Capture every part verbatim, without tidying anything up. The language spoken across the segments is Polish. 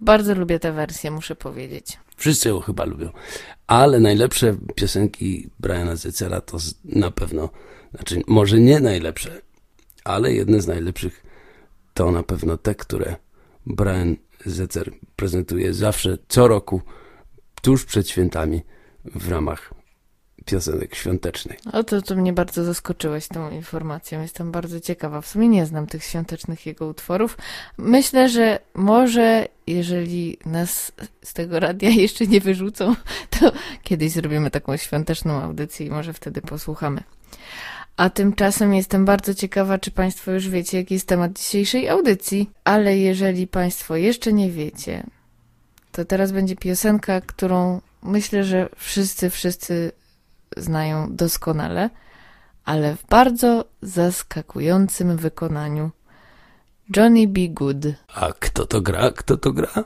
bardzo lubię tę wersję, muszę powiedzieć. Wszyscy ją chyba lubią, ale najlepsze piosenki Briana Setzera to na pewno, znaczy może nie najlepsze, ale jedne z najlepszych to na pewno te, które Brian Setzer prezentuje zawsze, co roku, tuż przed świętami w ramach piosenek świątecznych. O to, to mnie bardzo zaskoczyłeś tą informacją. Jestem bardzo ciekawa. W sumie nie znam tych świątecznych jego utworów. Myślę, że może jeżeli nas z tego radia jeszcze nie wyrzucą, to kiedyś zrobimy taką świąteczną audycję i może wtedy posłuchamy. A tymczasem jestem bardzo ciekawa, czy Państwo już wiecie, jaki jest temat dzisiejszej audycji. Ale jeżeli Państwo jeszcze nie wiecie, to teraz będzie piosenka, którą myślę, że wszyscy, wszyscy znają doskonale, ale w bardzo zaskakującym wykonaniu. Johnny B. Good. A kto to gra? Kto to gra?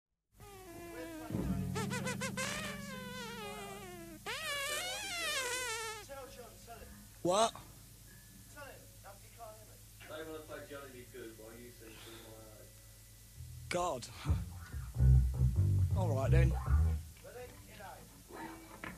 What? God. All right then.